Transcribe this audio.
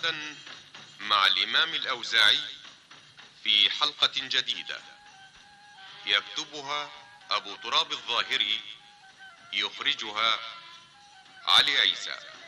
غدا مع الإمام الأوزاعي في حلقة جديدة يكتبها أبو تراب الظاهري، يخرجها علي عيسى.